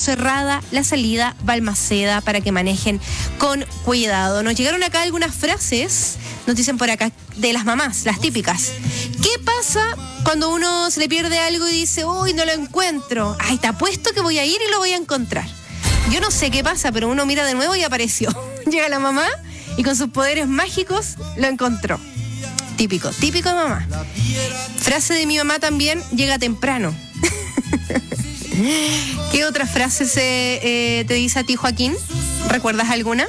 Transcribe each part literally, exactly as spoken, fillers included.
cerrada la salida Balmaceda para que manejen con cuidado. Nos llegaron acá algunas frases, nos dicen por acá, de las mamás, las típicas. ¿Qué pasa cuando uno se le pierde algo y dice, uy, no lo encuentro? Ay, te apuesto que voy a ir y lo voy a encontrar. Yo no sé qué pasa, pero uno mira de nuevo y apareció. Llega la mamá y con sus poderes mágicos lo encontró. Típico, típico de mamá. Frase de mi mamá también, llega temprano. ¿Qué otra frase se, eh, te dice a ti, Joaquín? ¿Recuerdas alguna?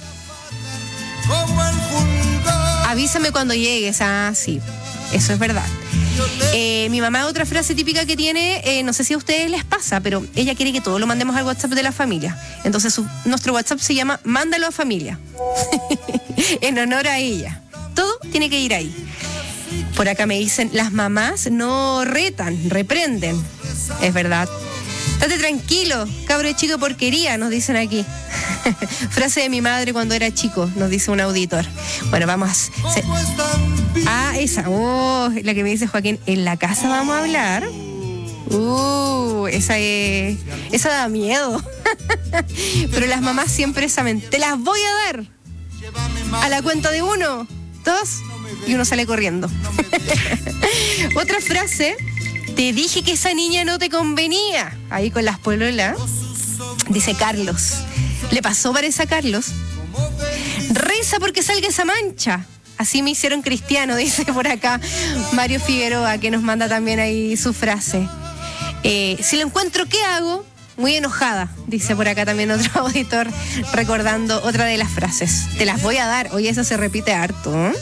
Avísame cuando llegues. Ah, sí, eso es verdad. Eh, mi mamá, otra frase típica que tiene, eh, no sé si a ustedes les pasa, pero ella quiere que todo lo mandemos al WhatsApp de la familia. Entonces su, nuestro WhatsApp se llama Mándalo a Familia. En honor a ella. Todo tiene que ir ahí. Por acá me dicen, las mamás no retan, reprenden. Es verdad. Estate tranquilo, cabro de chico porquería, nos dicen aquí. Frase de mi madre cuando era chico, nos dice un auditor. Bueno, vamos a... Se... Ah, esa. Oh, la que me dice Joaquín, ¿en la casa vamos a hablar? Uh, esa es... Esa da miedo. Pero las mamás siempre saben, te las voy a dar. A la cuenta de uno, dos, y uno sale corriendo. Otra frase, te dije que esa niña no te convenía. Ahí con las pololas. Dice Carlos. Le pasó parece a Carlos. Reza porque salga esa mancha. Así me hicieron cristiano, dice por acá Mario Figueroa, que nos manda también ahí su frase. Eh, si lo encuentro, ¿qué hago? Muy enojada, dice por acá también otro auditor, recordando otra de las frases. Te las voy a dar. Oye, eso se repite harto, ¿eh?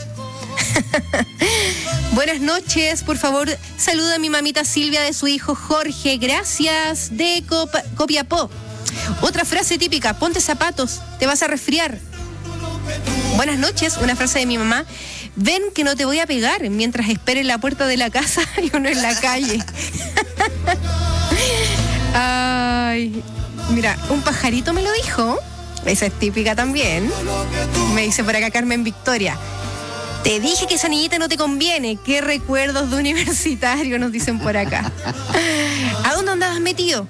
Buenas noches, por favor, saluda a mi mamita Silvia de su hijo Jorge. Gracias, de Copa, Copiapó. Otra frase típica, ponte zapatos, te vas a resfriar. Buenas noches, una frase de mi mamá. Ven que no te voy a pegar mientras espere en la puerta de la casa y uno en la calle. Ay, mira, un pajarito me lo dijo. Esa es típica también. Me dice por acá Carmen Victoria. Te dije que esa niñita no te conviene. Qué recuerdos de universitario, nos dicen por acá. ¿A dónde andabas metido?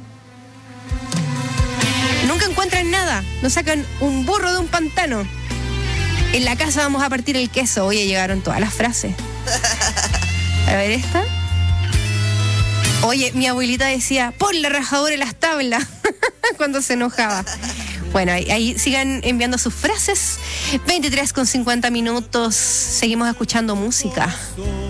Nunca encuentran nada. Nos sacan un burro de un pantano. En la casa vamos a partir el queso. Oye, llegaron todas las frases. A ver esta. Oye, mi abuelita decía, pon la rajadora en las tablas, cuando se enojaba. Bueno, ahí, ahí sigan enviando sus frases. veintitrés con cincuenta minutos. Seguimos escuchando música.